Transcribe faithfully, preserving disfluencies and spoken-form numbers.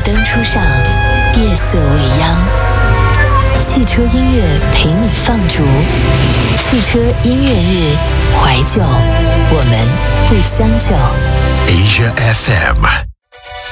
灯初上，夜色未央。汽车音乐陪你放逐，汽车音乐日，怀旧，我们不将就。 Asia F M。